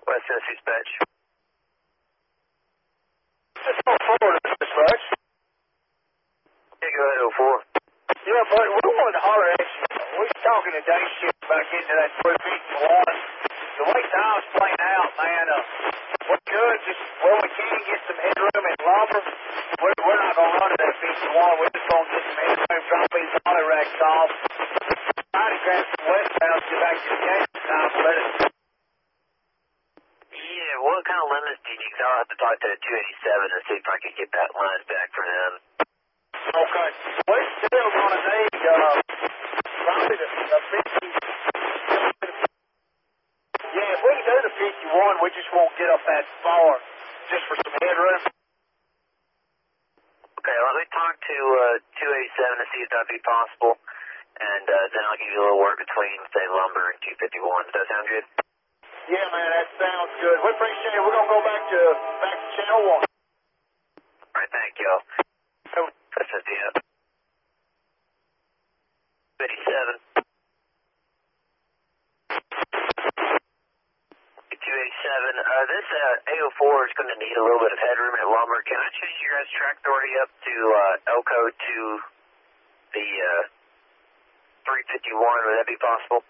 West Tennessee Dispatch. It's 04 to dispatch. Yeah, go ahead, 04. Yeah, but we wanted to holler at you. We was talking to day shift back into that 351. The way time's playing out, man, we're good. Just where we can get some headroom and lumber. We're not going to run to that 51. We're just going to get some headroom, drop these auto racks off. Try to grab some westbound, get back to the game time, let us. Yeah, what kind of limits do you need? I'll have to talk to 287 and see if I can get that line back for them. Okay. We're still going to need probably the 50. Yeah, if we can do the 51, we just won't get up that far just for some headroom. Okay, let me talk to 287 to see if that'd be possible, and then I'll give you a little work between, say, lumber and 251. Does that sound good? Yeah, man, that sounds good. We appreciate it. We're going to go back to channel 1. All right, thank you. That's just the 287. 287. This A04 is going to need a little bit of headroom at lumber. Can I change your guys' track authority up to Elko to the 351? Would that be possible?